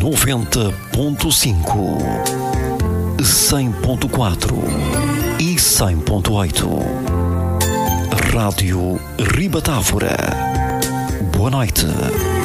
90.5, 100.4 e 100.8. Rádio Ribatávora. Boa noite.